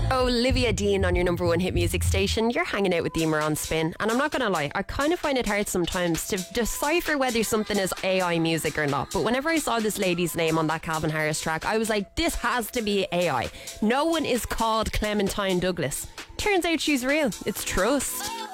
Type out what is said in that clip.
Olivia Dean on your number one hit music station. You're hanging out with Deemer on Spin, and I'm not going to lie, I kind of find it hard sometimes to decipher whether something is AI music or not. But whenever I saw this lady's name on that Calvin Harris track, I was like, this has to be AI. No one is called Clementine Douglas. Turns out she's real. It's Trust.